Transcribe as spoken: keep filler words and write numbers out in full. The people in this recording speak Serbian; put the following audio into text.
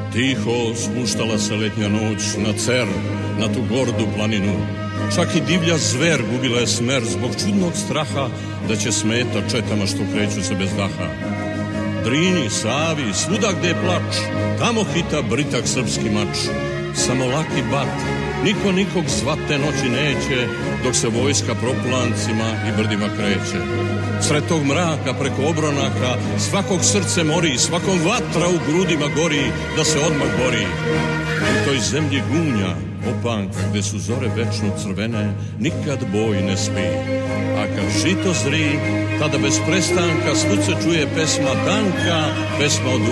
Tiho spuštala se letnja noć na Cer, na tu gordu planinu. Čak i divlja zver gubila je smer zbog čudnog straha da će smeta četama što kreću se bez daha. Drini, Savi, svuda gde je plač, tamo hita britak srpski mač. Samo laki bat, niko nikog zvat te noći neće, dok se vojska propulancima i brdima kreće. Sred tog mraka preko obronaka svakog srce mori, svakom vatra u grudima gori, da se odmah bori. U toj zemlji gunja, opanka, gde su zore večno crvene, nikad boj ne spi. A kad žito zri, tada bez prestanka svud se čuje pesma tanka, pesma od